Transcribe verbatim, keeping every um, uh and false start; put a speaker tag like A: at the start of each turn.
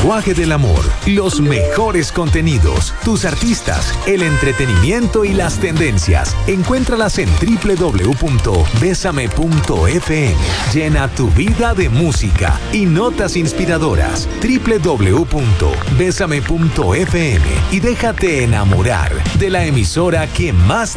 A: lenguaje del amor, los mejores contenidos, tus artistas, el entretenimiento y las tendencias. Encuéntralas en doble u doble u doble u punto besame punto efe eme. Llena tu vida de música y notas inspiradoras. doble u doble u doble u punto besame punto efe eme y déjate enamorar de la emisora que más te